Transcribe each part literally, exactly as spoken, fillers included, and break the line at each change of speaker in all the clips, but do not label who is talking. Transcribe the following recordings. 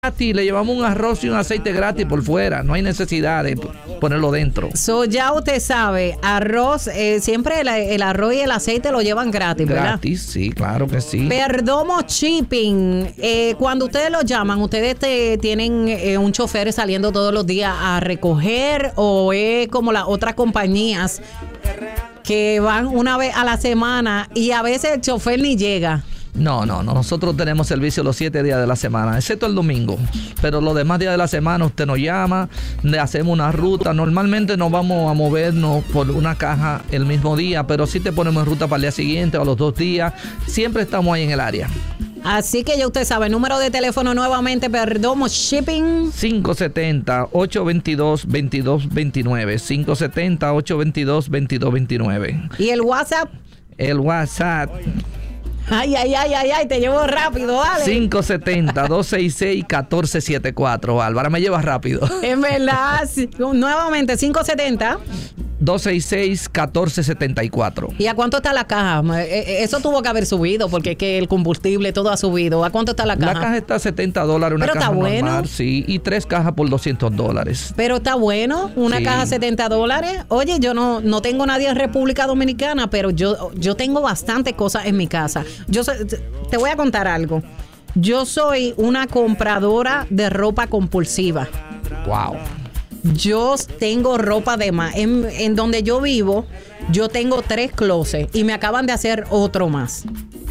gratis, le llevamos un arroz y un aceite gratis por fuera, no hay necesidad de ponerlo dentro.
So, ya usted sabe, arroz, eh, siempre el, el arroz y el aceite lo llevan gratis, ¿verdad?
Gratis, sí, claro que sí.
Perdomo Shipping, eh, cuando ustedes lo llaman, ¿ustedes te, tienen eh, un chofer saliendo todos los días a recoger o es como las otras compañías que van una vez a la semana y a veces el chofer ni llega?
No, no, no, nosotros tenemos servicio los siete días de la semana, excepto el domingo. Pero los demás días de la semana usted nos llama, le hacemos una ruta. Normalmente no vamos a movernos por una caja el mismo día, pero sí te ponemos en ruta para el día siguiente o los dos días. Siempre estamos ahí en el área.
Así que ya usted sabe, el número de teléfono nuevamente, Perdomo Shipping.
cinco siete cero, ocho dos dos, dos dos dos nueve. cinco siete cero, ocho dos dos, dos dos dos nueve.
¿Y el WhatsApp?
El WhatsApp.
Ay, ay, ay, ay, ay, te llevo rápido, vale.
cinco siete cero, dos seis seis, uno cuatro siete cuatro, Bárbara, me llevas rápido.
Es verdad, sí. Nuevamente, cinco siete cero.
dos seis seis, uno cuatro siete cuatro.
¿Y a cuánto está la caja? Eso tuvo que haber subido porque es que el combustible todo ha subido. ¿A cuánto está la caja?
La caja está a setenta dólares, una
Pero
caja
está
normal,
bueno.
sí, y tres cajas por doscientos dólares.
Pero está bueno, una
Sí.
caja setenta dólares. Oye, yo no, no tengo nadie en República Dominicana, pero yo, yo tengo bastantes cosas en mi casa. Yo soy- te voy a contar algo. Yo soy una compradora de ropa compulsiva.
Wow.
Yo tengo ropa de más. En, en donde yo vivo, yo tengo tres closets y me acaban de hacer otro más.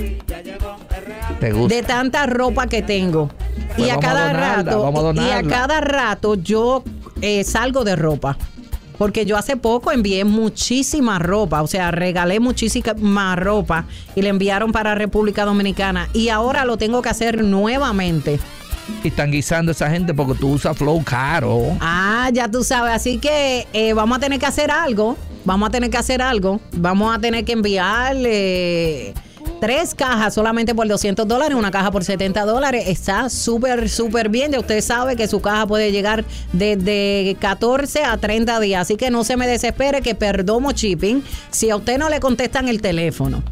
¿Te gusta?
De tanta ropa que tengo.
Pues
y a
vamos a
cada
donarla,
rato,
vamos a
y a
donarla.
cada rato yo eh, salgo de ropa. Porque yo hace poco envié muchísima ropa, o sea, regalé muchísima ropa y le enviaron para República Dominicana y ahora lo tengo que hacer nuevamente.
Y están guisando esa gente porque tú usas flow caro.
Ah, ya tú sabes, así que eh, vamos a tener que hacer algo, vamos a tener que hacer algo, vamos a tener que enviarle tres cajas solamente por doscientos dólares, una caja por setenta dólares, está súper, súper bien, ya usted sabe que su caja puede llegar desde catorce a treinta días, así que no se me desespere que Perdomo Shipping, si a usted no le contestan el teléfono,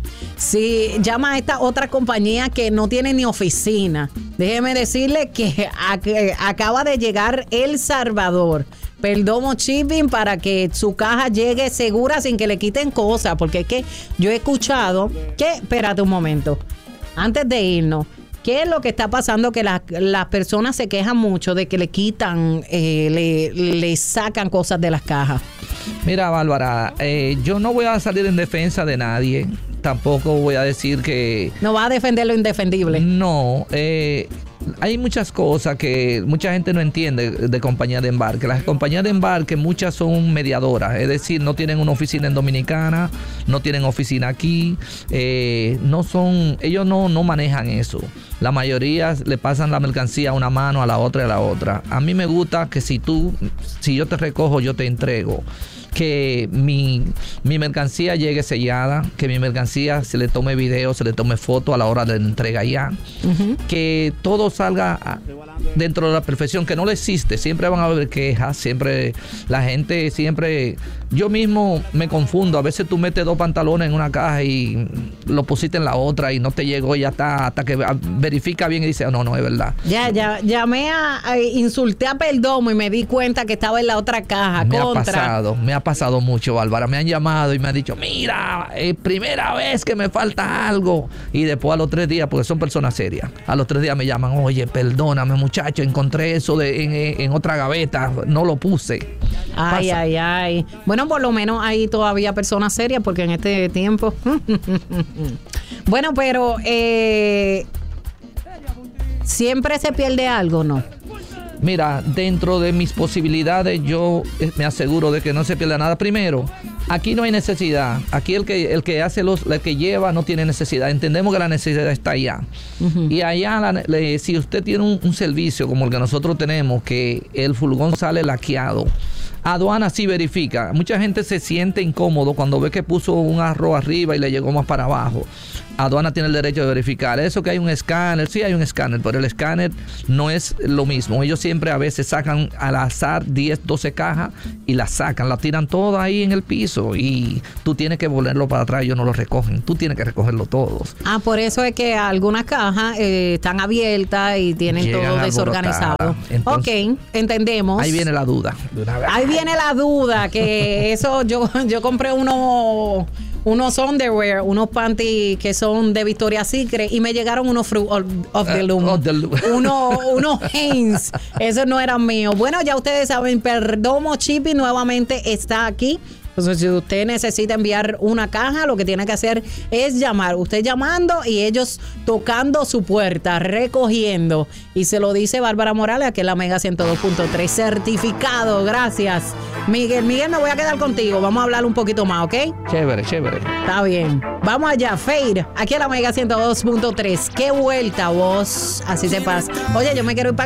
si llama a esta otra compañía que no tiene ni oficina, déjeme decirle que, a- que acaba de llegar El Salvador. Perdomo Shipping para que su caja llegue segura sin que le quiten cosas, porque es que yo he escuchado que, espérate un momento, antes de irnos, ¿qué es lo que está pasando? Que las, las personas se quejan mucho de que le quitan, eh, le, le sacan cosas de las cajas.
Mira, Bárbara, eh, yo no voy a salir en defensa de nadie. Tampoco voy a decir que...
No va a defender lo indefendible.
No, eh, hay muchas cosas que mucha gente no entiende de compañías de embarque. Las compañías de embarque, muchas son mediadoras, es decir, no tienen una oficina en Dominicana, no tienen oficina aquí, eh, no son, ellos no, no manejan eso. La mayoría le pasan la mercancía a una mano, a la otra y a la otra. A mí me gusta que si tú, si yo te recojo, yo te entrego. Que mi, mi mercancía llegue sellada, que mi mercancía se le tome video, se le tome foto a la hora de la entrega ya, uh-huh. Que todo salga a, dentro de la perfección, que no le existe, siempre van a haber quejas, siempre la gente, siempre, yo mismo me confundo, a veces tú metes dos pantalones en una caja y lo pusiste en la otra y no te llegó y ya está, hasta que verifica bien y dice, oh, no, no, es verdad.
Ya, ya, llamé a, a insulté a Perdomo y me di cuenta que estaba en la otra caja.
Me
contra.
ha pasado, me ha pasado mucho, Bárbara. Me han llamado y me han dicho, mira, es primera vez que me falta algo. Y después a los tres días, porque son personas serias, a los tres días me llaman, oye, perdóname, muchacho, encontré eso de, en, en otra gaveta, no lo puse.
Ay,
Pasa.
ay, ay. Bueno, por lo menos hay todavía personas serias, porque en este tiempo... Bueno, pero... Eh, ¿siempre se pierde algo, no?
Mira, dentro de mis posibilidades yo me aseguro de que no se pierda nada. Primero, aquí no hay necesidad. Aquí el que el que hace los, el que lleva no tiene necesidad. Entendemos que la necesidad está allá. Uh-huh. Y allá, la, le, si usted tiene un, un servicio como el que nosotros tenemos, que el furgón sale laqueado, aduana sí verifica. Mucha gente se siente incómodo cuando ve que puso un arroz arriba y le llegó más para abajo. aduana tiene el derecho de verificar. Eso que hay un escáner, sí hay un escáner, pero el escáner no es lo mismo. Ellos siempre a veces sacan al azar diez, doce cajas y las sacan, las tiran todas ahí en el piso y tú tienes que volverlo para atrás, ellos no lo recogen, tú tienes que recogerlo todos.
Ah, por eso es que algunas cajas eh, están abiertas y tienen
Llegan
todo desorganizado.
Entonces,
ok, entendemos.
Ahí viene la duda. De una vez.
Ahí viene la duda, que eso yo, yo compré unos unos underwear, unos panties que son de Victoria's Secret y me llegaron unos Fruit of, of the Loom. Uh, of the Loom. Uno, unos Hanes. Esos no eran míos. Bueno, ya ustedes saben, Perdomo Shipping nuevamente está aquí. Entonces, si usted necesita enviar una caja, lo que tiene que hacer es llamar. Usted llamando y ellos tocando su puerta, recogiendo. Y se lo dice Bárbara Morales, aquí en la Mega ciento dos punto tres. Certificado, gracias. Miguel, Miguel, me voy a quedar contigo. Vamos a hablar un poquito más, ¿ok?
Chévere, chévere.
Está bien. Vamos allá, Fade, aquí en la Mega ciento dos punto tres. Qué vuelta, vos. Así se pasa. Oye, yo me quiero ir para